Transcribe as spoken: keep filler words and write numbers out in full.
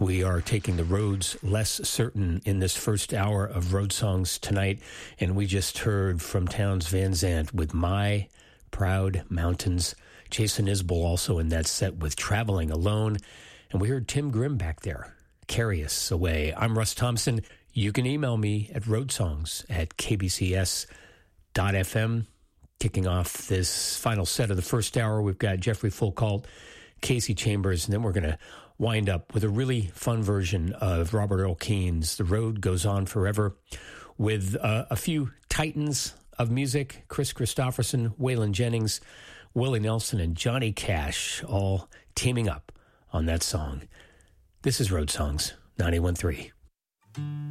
We are taking the roads less certain in this first hour of Road Songs tonight, and we just heard from Townes Van Zandt with My Proud Mountains. Jason Isbell also in that set with Traveling Alone, and we heard Tim Grimm back there, Carry Us Away. I'm Russ Thompson. You can email me at roadsongs at k b c s dot f m. Kicking off this final set of the first hour, we've got Jeffrey Foucault, Casey Chambers, and then we're going to wind up with a really fun version of Robert Earl Keen's The Road Goes On Forever with uh, a few titans of music, Chris Christopherson, Waylon Jennings, Willie Nelson, and Johnny Cash, all teaming up on that song. This is Road Songs, ninety-one point three.